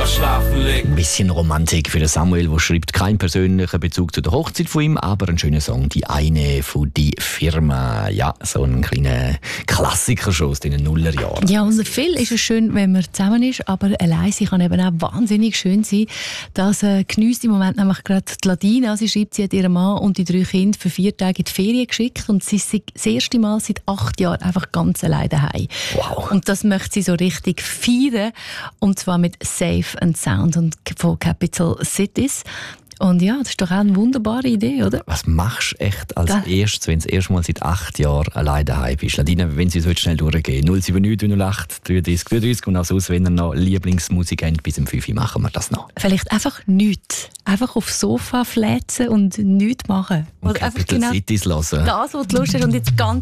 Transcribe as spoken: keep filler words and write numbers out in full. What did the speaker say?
schlafen legt. Ein bisschen Romantik für den Samuel, der schreibt, keinen persönlichen Bezug zu der Hochzeit von ihm, aber ein schöner Song, die eine von die Firma. Ja, so ein kleiner Klassiker schon aus den Nullerjahren. Ja, und viel ist es schön, wenn man zusammen ist, aber allein sie kann eben auch wahnsinnig schön sein. Das äh, geniesst im Moment nämlich gerade die Ladina. Sie schreibt, sie hat ihren Mann und die drei Kinder für vier Tage in die Ferien geschickt und sie ist das erste Mal seit acht Jahren einfach ganz allein daheim. Wow. Und das möchte sie so richtig feiern, und zwar mit Safe and Sound und von Capital Cities. Und ja, das ist doch auch eine wunderbare Idee, oder? Was machst du echt als Da. erstes, wenn du das erste Mal seit acht Jahren allein daheim bist? Ladina, wenn sie so schnell durchgehen. null sieben neun null acht dreiunddreißig dreiunddreißig und auch sonst, wenn ihr noch Lieblingsmusik habt, bis um fünf Uhr machen wir das noch. Vielleicht einfach nichts. Einfach aufs Sofa flätzen und nichts machen. Und Oder einfach Capital genau Cities hören. das, was du Lust hast und jetzt ganz